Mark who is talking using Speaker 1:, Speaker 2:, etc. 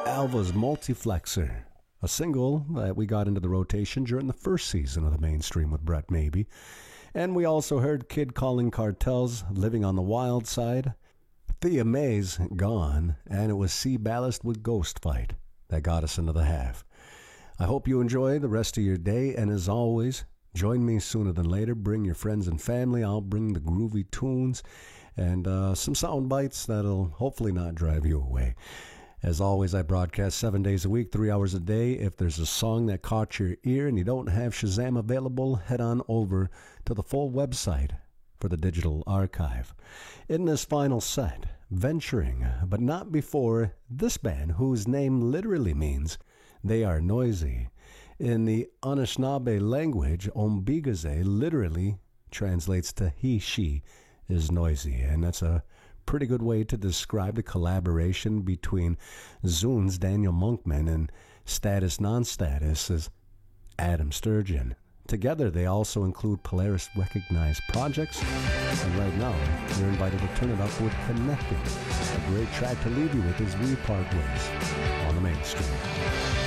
Speaker 1: Alva's Multiflexer, a single that we got into the rotation during the first season of the Mainstream with Brett Maybe. And we also heard Kid Calling Cartels, Living on the Wild Side, Thea May's Gone, and it was Sea Ballast with Ghost Fight that got us into the half. I hope you enjoy the rest of your day, and as always, join me sooner than later. Bring your friends and family. I'll bring the groovy tunes and some sound bites that'll hopefully not drive you away. As always, I broadcast 7 days a week, 3 hours a day. If there's a song that caught your ear and you don't have Shazam available, head on over to the full website for the digital archive. In this final set, venturing, but not before, this band, whose name literally means they are noisy. In the Anishinaabe language, Ombigaze literally translates to he, she is noisy, and that's a pretty good way to describe the collaboration between Zune's Daniel Monkman and Status Non-Status as Adam Sturgeon. Together, they also include Polaris recognized projects, and right now, you're invited to turn it up with Connected, a great track to leave you with as we part ways on the Mainstream.